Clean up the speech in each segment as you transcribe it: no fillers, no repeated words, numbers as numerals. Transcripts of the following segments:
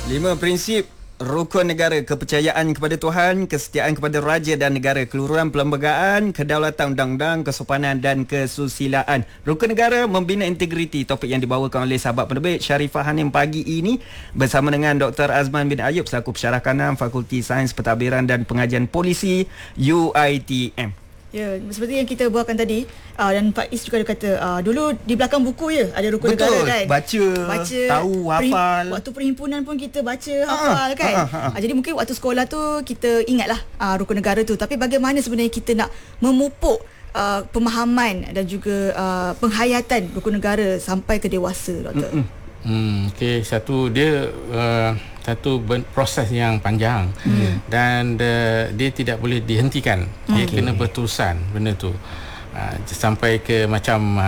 5 prinsip rukun negara: kepercayaan kepada Tuhan, kesetiaan kepada raja dan negara, keluruhan perlembagaan, kedaulatan undang-undang, kesopanan dan kesusilaan. Rukun negara membina integriti, topik yang dibawakan oleh sahabat penerbit Sharifah Hanim pagi ini bersama dengan Dr. Azman bin Ayub selaku Pensyarah Kanan Fakulti Sains Pentadbiran dan Pengajian Polisi UiTM. Ya, seperti yang kita buatkan tadi, dan Pak Is juga ada kata, dulu di belakang buku ada rukun negara kan. Baca, tahu, hafal. Waktu perhimpunan pun kita baca, hafal kan. Jadi mungkin waktu sekolah tu kita ingatlah rukun negara tu. Tapi bagaimana sebenarnya kita nak memupuk pemahaman dan juga penghayatan rukun negara sampai ke dewasa, Doktor? Okey, satu proses yang panjang dan dia tidak boleh dihentikan. Dia kena berterusan benda tu. Sampai ke macam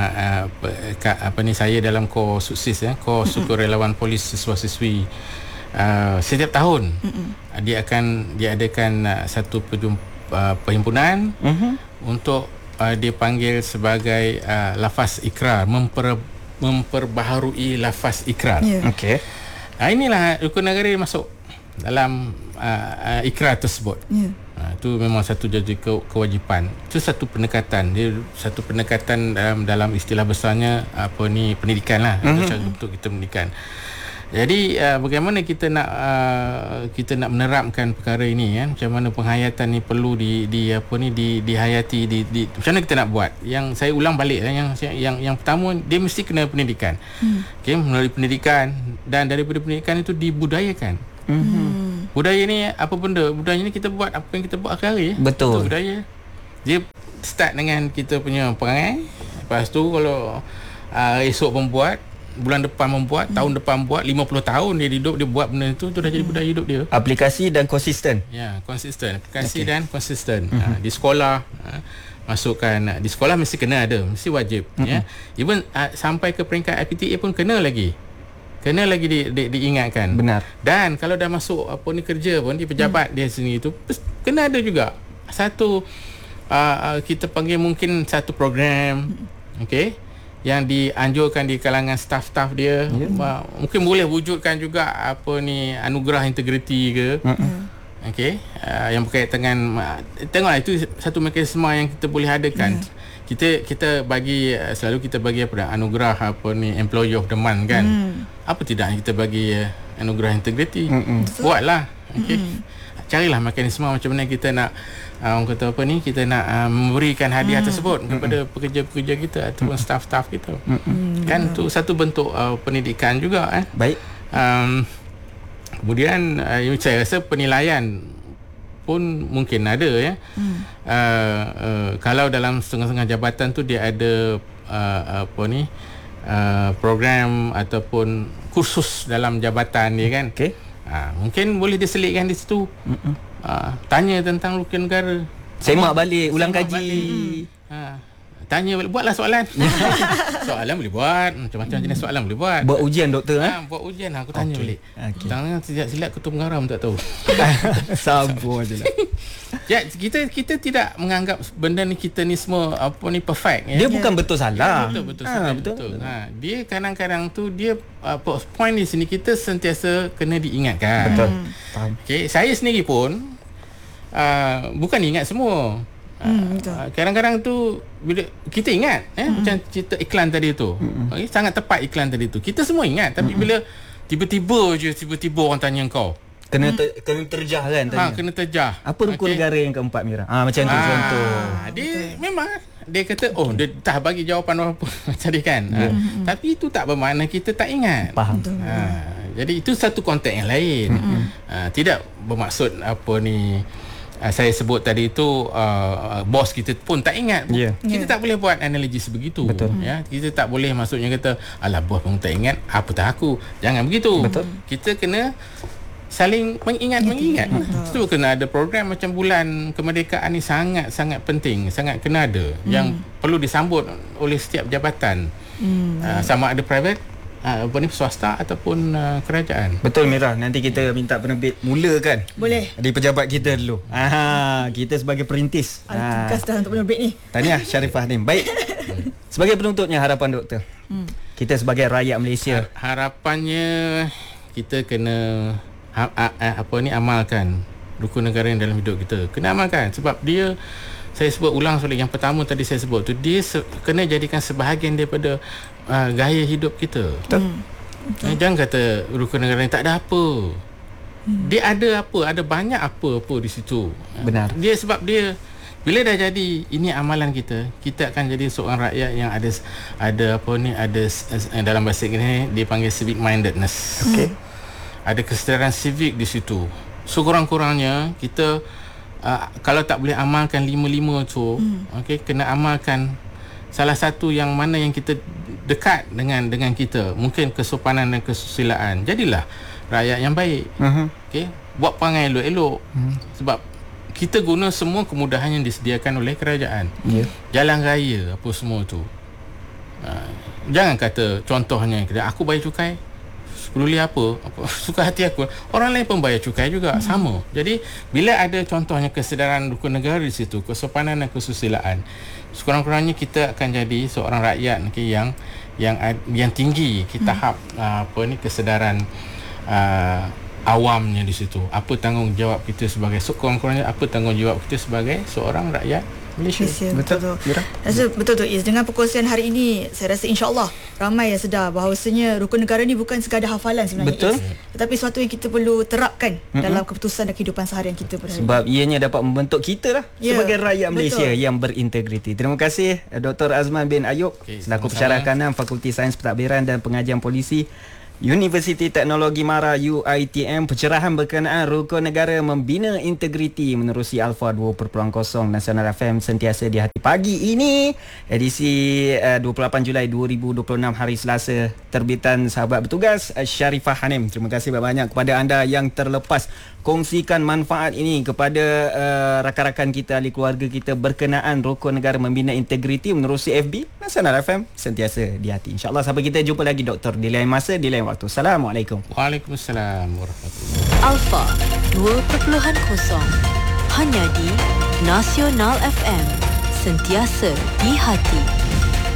saya dalam kos SUSIS kos sukarelawan polis siswa-siswi, setiap tahun dia adakan satu perhimpunan untuk dia panggil sebagai lafaz ikrar, memperbaharui lafaz ikrar. Okey. Inilah rukun negara masuk dalam ikrar tersebut. Itu memang satu jadi kewajipan. Itu satu pendekatan. Dia satu pendekatan dalam istilah besarnya pendidikan lah. Untuk kita pendidikan. Jadi bagaimana kita nak menerapkan perkara ini kan? Macam mana penghayatan ni perlu dihayati, macam mana kita nak buat? Yang saya ulang balik yang pertama, dia mesti kena pendidikan. Okey, melalui pendidikan, dan daripada pendidikan itu dibudayakan. Budaya ni apa benda? Budaya ni kita buat apa yang kita buat hari-hari. Betul. Itu budaya. Dia start dengan kita punya perangai. Lepas tu kalau esok membuat, bulan depan membuat, tahun depan buat, 50 tahun dia hidup, dia buat benda itu dah jadi budaya hidup dia. Aplikasi dan konsisten. Ya, konsisten. Aplikasi dan konsisten. Di sekolah masukkan, di sekolah mesti kena ada, mesti wajib ya. Even sampai ke peringkat IPTA pun kena lagi diingatkan. Benar. Dan kalau dah masuk kerja pun di pejabat dia sini tu kena ada juga satu kita panggil mungkin satu program yang dianjurkan di kalangan staf-staf dia. Mungkin boleh wujudkan juga anugerah integriti ke. Yang berkaitan dengan tengoklah, itu satu mekanisme yang kita boleh adakan. Kita bagi selalu kita bagi anugerah employee of the month kan. Apa tidak kita bagi anugerah integriti. Buatlah. Carilah mekanisme macam mana kita nak kita nak memberikan hadiah tersebut kepada pekerja-pekerja kita ataupun staf-staf kita. Kan tu satu bentuk pendidikan juga Baik. Kemudian saya rasa penilaian pun mungkin ada ya. Kalau dalam setengah-setengah jabatan tu dia ada program ataupun kursus dalam jabatan dia kan. Mungkin boleh diselitkan di situ. Tanya tentang rukun negara. Semak balik, ulang kaji. Tanya balik, buatlah soalan. Soalan boleh buat, macam-macam jenis soalan boleh buat. Buat ujian, Doktor. Buat ujian aku tanya balik. Tangan silap ketua pengarah pun tak tahu. Sambung aje lah. Ya, kita tidak menganggap benda ni kita ni semua perfect ya. Dia bukan betul salah. Betul. Dia kadang-kadang tu dia point di sini kita sentiasa kena diingatkan. Betul. Faham. Saya sendiri pun bukan ingat semua. Kadang-kadang tu bila kita ingat macam cerita iklan tadi tu. Sangat tepat iklan tadi tu. Kita semua ingat, tapi bila tiba-tiba orang tanya kau, kena terjah kan tanya. Kena terjah. Apa rukun negara yang keempat, Mira? Macam tu contoh. Dia memang dia kata dia dah bagi jawapan apa tadi kan. Tapi itu tak bermakna kita tak ingat. Faham. Jadi itu satu konteks yang lain. Tidak bermaksud saya sebut tadi itu bos kita pun tak ingat. Kita tak boleh buat analogi sebegitu. Betul. Ya, kita tak boleh maksudnya kata alah bos pun tak ingat, apa tak aku. Jangan begitu. Betul. Kita kena saling mengingat. Itu kena ada program macam bulan kemerdekaan ni sangat-sangat penting, sangat kena ada yang perlu disambut oleh setiap jabatan. Sama ada private, swasta ataupun kerajaan. Betul, Mira. Nanti kita minta penerbit mulakan. Boleh. Di pejabat kita dulu. Kita sebagai perintis. Tugas dah untuk penerbit ni. Tahniah Sharifah Hanim. Baik. Sebagai penutupnya, harapan doktor. Kita sebagai rakyat Malaysia. Harapannya kita kena amalkan rukun negara yang dalam hidup kita. Kena amalkan sebab dia, saya sebut ulang sekali, yang pertama tadi saya sebut tu, dia kena jadikan sebahagian daripada gaya hidup kita. Jangan kata rukun negara ni tak ada apa. Dia ada apa, ada banyak apa di situ. Benar. Dia sebab dia bila dah jadi ini amalan kita, kita akan jadi seorang rakyat yang ada dalam bahasa Inggeris dipanggil civic mindedness. Okey. Ada kesedaran civic di situ. So kurang-kurangnya kita kalau tak boleh amalkan 5 tu, kena amalkan salah satu yang mana yang kita dekat dengan kita, mungkin kesopanan dan kesusilaan. Jadilah rakyat yang baik. Buat perangai elok-elok. Sebab kita guna semua kemudahan yang disediakan oleh kerajaan. Jalan raya apa semua tu. Jangan kata contohnya aku bayar cukai RM10 apa suka hati aku, orang lain pun bayar cukai juga, sama. Jadi bila ada contohnya kesedaran rukun negara di situ, kesopanan dan kesusilaan, sekurang-kurangnya kita akan jadi seorang rakyat yang tinggi tahap kesedaran awamnya di situ. Apa tanggungjawab kita sebagai sekurang-kurangnya apa tanggungjawab kita sebagai seorang rakyat Malaysia. Betul. Rasa betul tu Is. Dengan perkongsian hari ini, saya rasa insya-Allah ramai yang sedar bahawasanya rukun negara ni bukan sekadar hafalan sebenarnya. Betul. Tetapi sesuatu yang kita perlu terapkan dalam keputusan dan kehidupan seharian kita pada hari sebab ianya dapat membentuk kita lah sebagai rakyat Malaysia betul. yang berintegriti. Terima kasih Dr. Azman bin Ayub selaku pensyarah kanan Fakulti Sains Pentadbiran dan Pengajian Polisi Universiti Teknologi Mara UiTM, pencerahan berkenaan rukun negara membina integriti menerusi Alpha 2.0 Nasional FM sentiasa di hati. Pagi ini edisi 28 Julai 2026 hari Selasa, terbitan sahabat bertugas Sharifah Hanim. Terima kasih banyak kepada anda yang terlepas. Kongsikan manfaat ini kepada rakan-rakan kita, ahli keluarga kita berkenaan rukun negara membina integriti menerusi FB Nasional FM sentiasa di hati. InsyaAllah sampai kita jumpa lagi Doktor di lain masa, di lain waktu. Assalamualaikum. Waalaikumsalam warahmatullahi. Alpha 2.0 hanya di Nasional FM, sentiasa di hati.